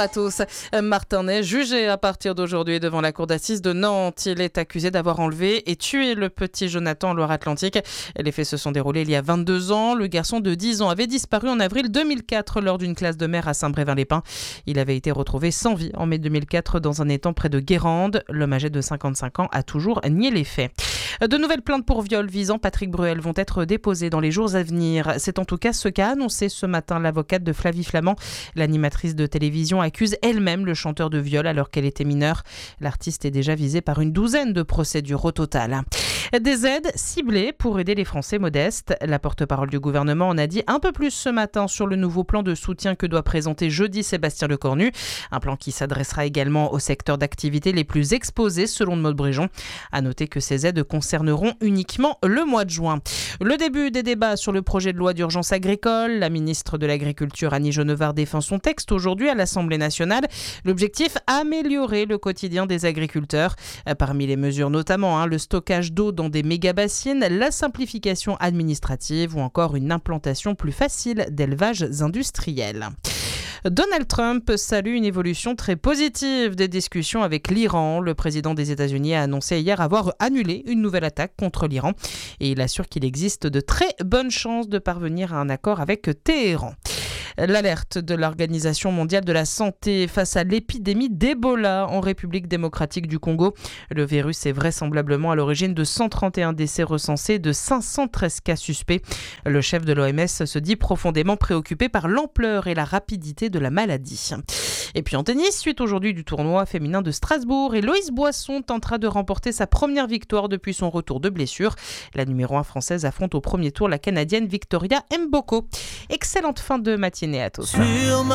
à tous. Martin Ney, jugé à partir d'aujourd'hui devant la cour d'assises de Nantes. Il est accusé d'avoir enlevé et tué le petit Jonathan en Loire-Atlantique. Les faits se sont déroulés il y a 22 ans. Le garçon de 10 ans avait disparu en avril 2004 lors d'une classe de mer à Saint-Brévin-les-Pins. Il avait été retrouvé sans vie en mai 2004 dans un étang près de Guérande. L'homme âgé de 55 ans a toujours nié les faits. De nouvelles plaintes pour viol visant Patrick Bruel vont être déposées dans les jours à venir. C'est en tout cas ce qu'a annoncé ce matin l'avocate de Flavie Flament. L'animatrice de télévision accuse elle-même le chanteur de viol alors qu'elle était mineure. L'artiste est déjà visé par une douzaine de procédures au total. Des aides ciblées pour aider les Français modestes. La porte-parole du gouvernement en a dit un peu plus ce matin sur le nouveau plan de soutien que doit présenter jeudi Sébastien Lecornu. Un plan qui s'adressera également aux secteurs d'activité les plus exposés selon Maud Bréjon. À noter que ces aides concerneront uniquement le mois de juin. Le début des débats sur le projet de loi d'urgence agricole. La ministre de l'Agriculture Annie Genevard défend son texte aujourd'hui à l'Assemblée nationale. L'objectif, améliorer le quotidien des agriculteurs. Parmi les mesures notamment, le stockage d'eau dans des méga-bassines, la simplification administrative ou encore une implantation plus facile d'élevages industriels. Donald Trump salue une évolution très positive des discussions avec l'Iran. Le président des États-Unis a annoncé hier avoir annulé une nouvelle attaque contre l'Iran et il assure qu'il existe de très bonnes chances de parvenir à un accord avec Téhéran. L'alerte de l'Organisation mondiale de la santé face à l'épidémie d'Ebola en République démocratique du Congo. Le virus est vraisemblablement à l'origine de 131 décès recensés, de 513 cas suspects. Le chef de l'OMS se dit profondément préoccupé par l'ampleur et la rapidité de la maladie. Et puis en tennis, suite aujourd'hui du tournoi féminin de Strasbourg, et Loïs Boisson tentera de remporter sa première victoire depuis son retour de blessure. La numéro 1 française affronte au premier tour la Canadienne Victoria Mboko. Excellente fin de matinée à tous.